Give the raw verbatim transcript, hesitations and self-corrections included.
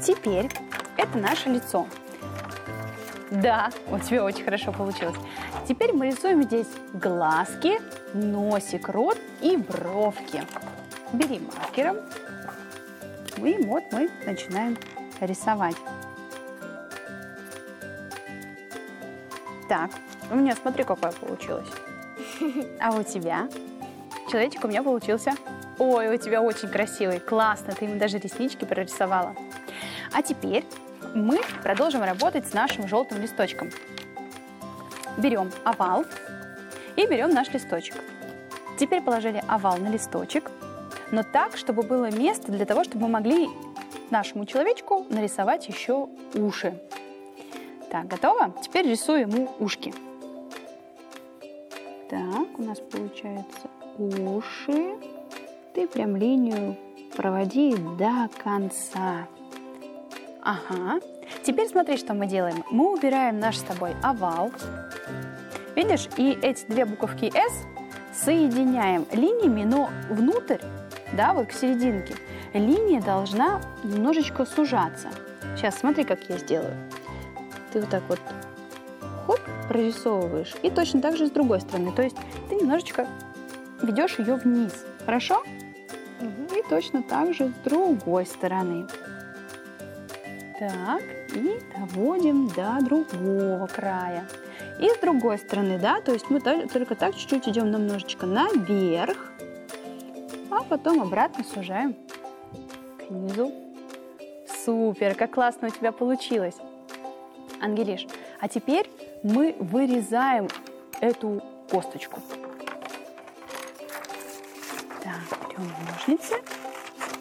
Теперь это наше лицо. Да, у тебя очень хорошо получилось. Теперь мы рисуем здесь глазки, носик, рот и бровки. Бери маркером. И вот мы начинаем рисовать. Так, у меня, смотри, какое получилось. А у тебя? Человечек у меня получился. Ой, у тебя очень красивый, классно, ты ему даже реснички прорисовала. А теперь мы продолжим работать с нашим желтым листочком. Берем овал и берем наш листочек. Теперь положили овал на листочек, но так, чтобы было место для того, чтобы мы могли нашему человечку нарисовать еще уши. Так, готово? Теперь рисуем ему ушки. Так, у нас получается уши. Ты прям линию проводи до конца. Ага. Теперь смотри, что мы делаем. Мы убираем наш с тобой овал. Видишь? И эти две буковки «С» соединяем линиями, но внутрь, да, вот к серединке, линия должна немножечко сужаться. Сейчас смотри, как я сделаю. Ты вот так вот хоп, прорисовываешь. И точно так же с другой стороны. То есть ты немножечко ведешь ее вниз. Хорошо? И точно так же с другой стороны. Так, и доводим до другого края. И с другой стороны, да, то есть мы только так чуть-чуть идем немножечко наверх, а потом обратно сужаем к низу. Супер, как классно у тебя получилось. Ангелиш, а теперь мы вырезаем эту косточку. Так, берем ножницы